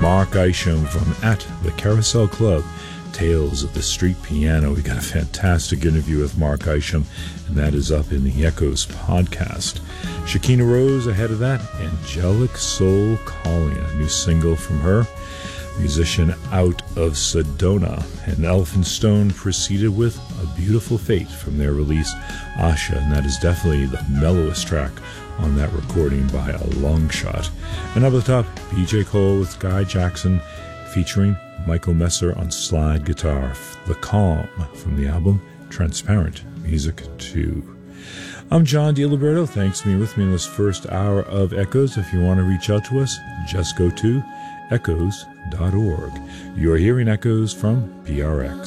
Mark Isham from At the Carousel Club, Tales of the Street Piano. We got a fantastic interview with Mark Isham, and that is up in the Echoes podcast. Shakina Rose ahead of that, Angelic Soul Calling, a new single from her, musician out of Sedona. And Elephant Stone proceeded with A Beautiful Fate from their release Asha, and that is definitely the mellowest track on that recording by a long shot. And up at the top, BJ Cole with Guy Jackson featuring Michael Messer on slide guitar, The Calm from the album Transparent Music 2. I'm John DiLiberto. Thanks for being with me in this first hour of Echoes. If you want to reach out to us, just go to echoes.org. You're hearing Echoes from PRX.